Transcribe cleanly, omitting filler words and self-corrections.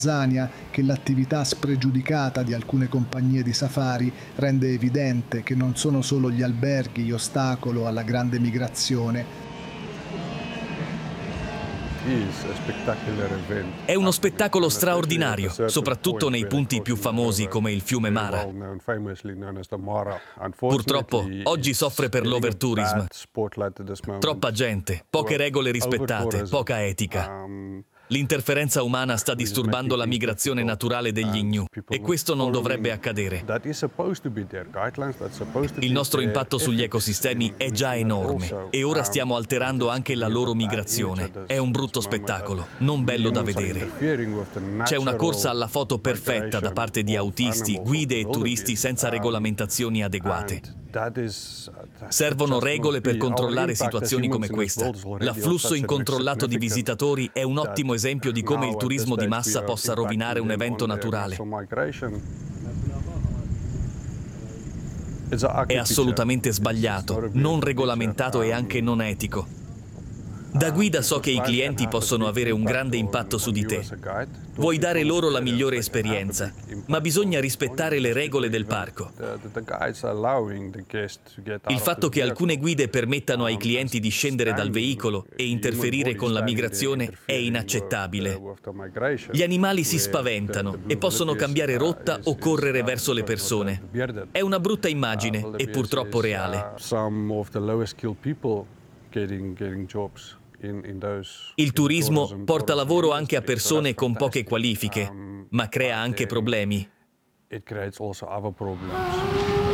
Tanzania che l'attività spregiudicata di alcune compagnie di safari rende evidente che non sono solo gli alberghi ostacolo alla grande migrazione. È uno spettacolo straordinario, soprattutto nei punti più famosi come il fiume Mara. Purtroppo, oggi soffre per l'overtourism. Troppa gente, poche regole rispettate, poca etica. L'interferenza umana sta disturbando la migrazione naturale degli Innu e questo non dovrebbe accadere. Il nostro impatto sugli ecosistemi è già enorme e ora stiamo alterando anche la loro migrazione. È un brutto spettacolo, non bello da vedere. C'è una corsa alla foto perfetta da parte di autisti, guide e turisti senza regolamentazioni adeguate. Servono regole per controllare situazioni come questa. L'afflusso incontrollato di visitatori è un ottimo esempio di come il turismo di massa possa rovinare un evento naturale. È assolutamente sbagliato, non regolamentato e anche non etico. Da guida so che i clienti possono avere un grande impatto su di te. Vuoi dare loro la migliore esperienza, ma bisogna rispettare le regole del parco. Il fatto che alcune guide permettano ai clienti di scendere dal veicolo e interferire con la migrazione è inaccettabile. Gli animali si spaventano e possono cambiare rotta o correre verso le persone. È una brutta immagine e purtroppo reale. Il turismo porta lavoro anche a persone con poche qualifiche, ma crea anche problemi.